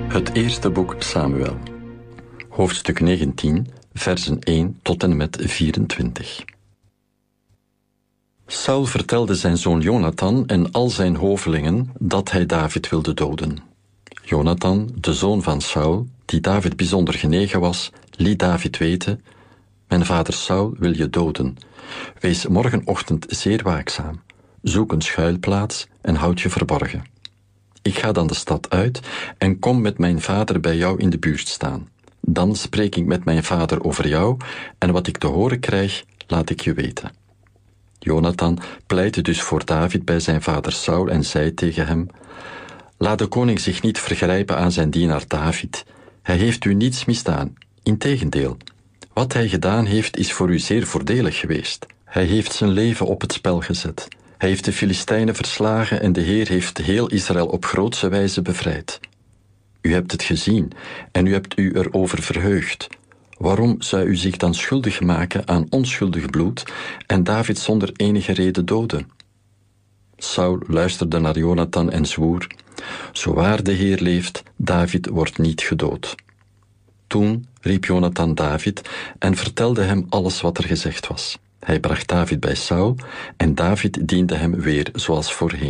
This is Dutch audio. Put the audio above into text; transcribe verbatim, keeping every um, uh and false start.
Het eerste boek Samuel. Hoofdstuk negentien, versen één tot en met vierentwintig. Saul vertelde zijn zoon Jonathan en al zijn hovelingen dat hij David wilde doden. Jonathan, de zoon van Saul, die David bijzonder genegen was, liet David weten: mijn vader Saul wil je doden. Wees morgenochtend zeer waakzaam. Zoek een schuilplaats en houd je verborgen. Ik ga dan de stad uit en kom met mijn vader bij jou in de buurt staan. Dan spreek ik met mijn vader over jou en wat ik te horen krijg, laat ik je weten. Jonathan pleitte dus voor David bij zijn vader Saul en zei tegen hem: laat de koning zich niet vergrijpen aan zijn dienaar David. Hij heeft u niets misdaan. Integendeel, wat hij gedaan heeft is voor u zeer voordelig geweest. Hij heeft zijn leven op het spel gezet. Hij heeft de Filistijnen verslagen en de Heer heeft heel Israël op grootse wijze bevrijd. U hebt het gezien en u hebt u erover verheugd. Waarom zou u zich dan schuldig maken aan onschuldig bloed en David zonder enige reden doden? Saul luisterde naar Jonathan en zwoer: zo waar de Heer leeft, David wordt niet gedood. Toen riep Jonathan David en vertelde hem alles wat er gezegd was. Hij bracht David bij Saul en David diende hem weer zoals voorheen.